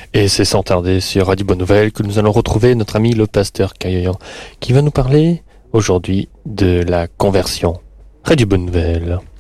Et c'est sans tarder sur Radio Bonne Nouvelle que nous allons retrouver notre ami le pasteur Caillan qui va nous parler aujourd'hui de la conversion. Radio Bonne Nouvelle.